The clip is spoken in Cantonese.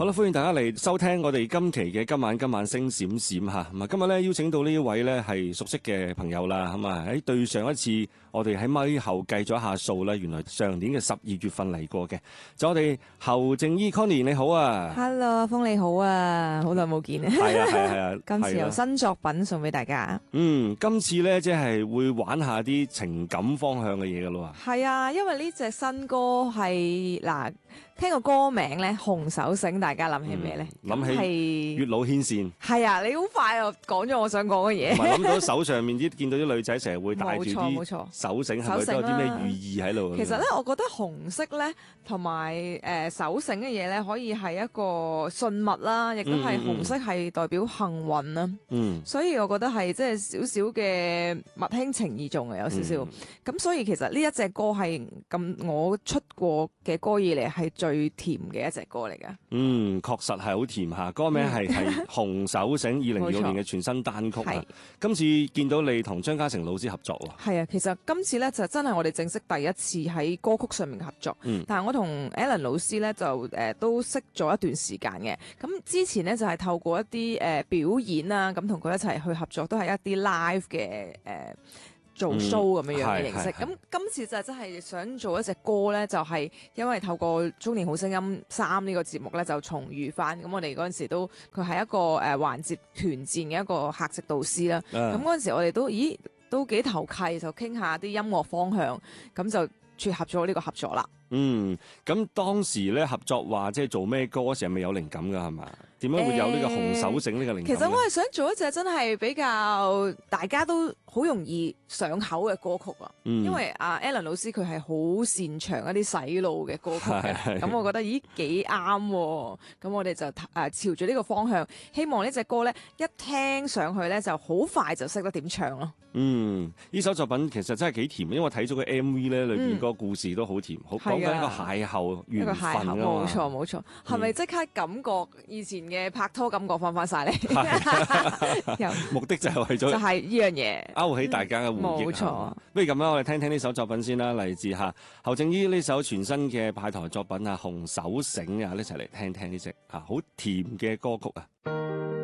好啦，歡迎大家嚟收聽我哋今期嘅今晚星閃閃嚇。咁啊，今日咧邀請到呢一位咧係熟悉嘅朋友啦。咁啊喺對上一次我哋喺咪後計咗一下數咧，原來上年嘅12月份嚟過嘅。就我哋侯靜怡 Connie 你好啊 Hello， 阿峰你好啊，好耐冇見啊。 係啊。 今次有新作品送俾大家。 今次咧即係會玩下啲情感方向嘅嘢噶咯喎。 係啊，因為呢隻新歌係嗱。聽個歌名咧，紅手繩，大家諗起咩咧？ 諗起月老牽線。 係啊，你好快就講咗我想講嘅嘢。 唔係諗到手上面見到啲女仔成日會帶住啲手繩，係咪都有啲咩寓意喺度？ 其實咧，我覺得紅色咧同埋手繩嘅嘢咧，可以係一個信物啦，亦都係紅色係代表幸運啦。所以我覺得係即係少少嘅物輕情意重嘅有少少。咁所以其實呢一隻歌係咁我出過嘅歌以嚟係最甜嘅一隻歌嚟㗎。 確實係好甜下。歌名係紅手繩，2026年嘅全新單曲啊。今次見到你同張家誠老師合作喎。係啊，其實今次咧就真係我哋正式第一次喺歌曲上面合作。但係我同 Alan 老師咧就都識咗一段時間嘅。咁之前咧就係透過一啲表演啦，咁同佢一齊去合作，都係一啲 live 嘅做 show 咁樣嘅形式，咁今次就真係想做一隻歌咧，就係因為透過《中年好聲音3》呢個節目咧，就重遇翻。咁我哋嗰陣時都佢係一個環節團戰嘅一個客席導師啦。咁嗰陣時我哋都幾投契，就傾下啲音樂方向，咁就撮合咗呢個合作啦。 咁當時咧合作話即係做咩歌嗰時係咪有靈感㗎係嘛？點樣會有呢個紅手繩呢個靈感？ 其實我係想做一隻真係比較大家都好容易上口嘅歌曲啊。因為阿 Alan 老師佢係好擅長一啲洗腦嘅歌曲嘅，咁我覺得幾啱喎。咁我哋就朝住呢個方向，希望呢隻歌咧一聽上去咧就好快就識得點唱咯。 呢首作品其實真係幾甜，因為我睇咗個 MV 咧，裏邊個故事都好甜，講緊一個邂逅緣分啊嘛。冇錯，係咪即刻感覺以前嘅拍拖感覺翻晒嚟？ 目的就係為咗就係呢樣嘢， 勾起大家嘅回憶。 冇錯。 不如咁啦，我哋聽聽呢首作品先啦，嚟自侯靜怡呢首全新嘅派台作品紅手繩啊，一齊嚟聽聽呢隻好甜嘅歌曲啊！